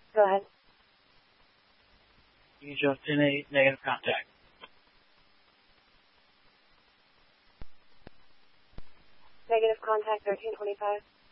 Go ahead. You just in a negative contact. Negative contact 1325.